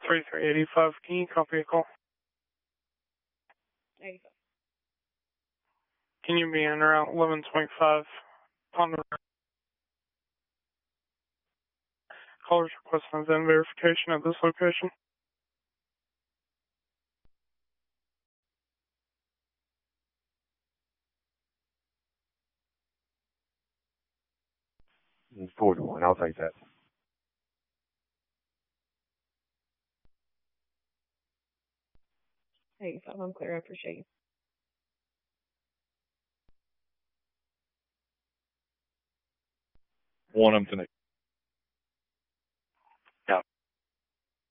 3385. Can you copy a call? 85. Can you be in around 1125 Ponder? Callers requesting VIN verification at this location. It's 4-1. I'll take that. Hey, I'm clear. I appreciate you. One, I'm connected.